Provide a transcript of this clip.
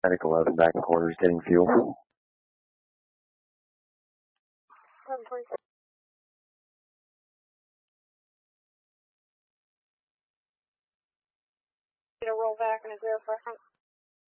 Medic 11 back in quarters getting fuel. 7.6. Roll back and a 0 for